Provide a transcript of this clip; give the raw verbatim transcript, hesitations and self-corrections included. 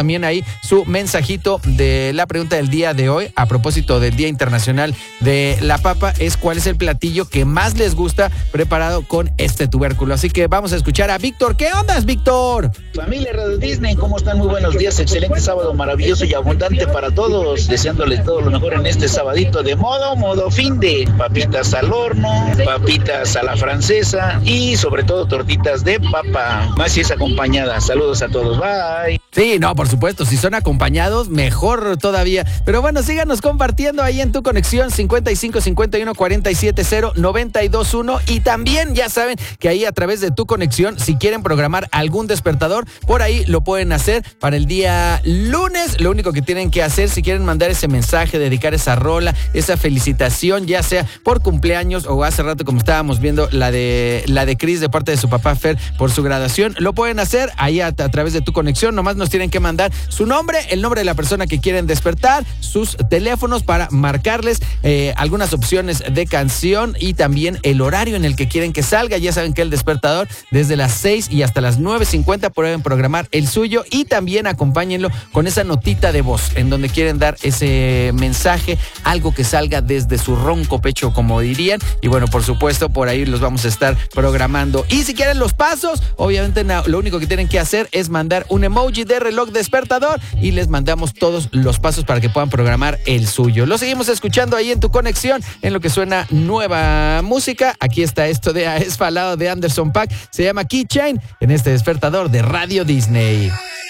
también ahí su mensajito de la pregunta del día de hoy, a propósito del Día Internacional de la Papa, es cuál es el platillo que más les gusta preparado con este tubérculo. Así que vamos a escuchar a Víctor. ¿Qué onda, Víctor? Familia Radio Disney, ¿cómo están? Muy buenos días, excelente sábado maravilloso y abundante para todos, deseándoles todo lo mejor en este sabadito de modo, modo fin de papitas al horno, papitas a la francesa y sobre todo tortitas de papa, más si es acompañada. Saludos a todos, bye. Sí, no, por supuesto, si son acompañados, mejor todavía. Pero bueno, síganos compartiendo ahí en tu conexión cincuenta y cinco cincuenta y uno cuarenta y siete cero noventa y dos uno, y también ya saben que ahí a través de tu conexión, si quieren programar algún despertador, por ahí lo pueden hacer para el día lunes. Lo único que tienen que hacer, si quieren mandar ese mensaje, dedicar esa rola, esa felicitación, ya sea por cumpleaños o hace rato como estábamos viendo la de la de Cris de parte de su papá Fer por su graduación, lo pueden hacer ahí a, a través de tu conexión. Nomás nos tienen que mandar su nombre, el nombre de la persona que quieren despertar, sus teléfonos para marcarles, eh, algunas opciones de canción y también el horario en el que quieren que salga. Ya saben que el despertador desde las seis y hasta las nueve cincuenta pueden programar el suyo, y también acompáñenlo con esa notita de voz en donde quieren dar ese mensaje, algo que salga desde su ronco pecho, como dirían. Y bueno, por supuesto, por ahí los vamos a estar programando. Y si quieren los pasos, obviamente no, lo único que tienen que hacer es mandar un emoji de reloj despertador y les mandamos todos los pasos para que puedan programar el suyo. Lo seguimos escuchando ahí en tu conexión, en lo que suena nueva música. Aquí está esto de Esfalado de Anderson .Paak, se llama Keychain, en este despertador de Radio Disney.